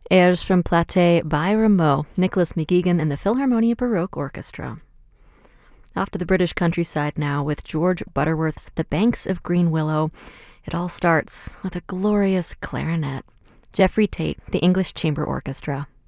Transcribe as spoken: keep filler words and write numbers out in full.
Airs from Platée by Rameau, Nicholas McGeegan and the Philharmonia Baroque Orchestra. Off to the British countryside now with George Butterworth's The Banks of Green Willow. It all starts with a glorious clarinet. Geoffrey Tate, the English Chamber Orchestra.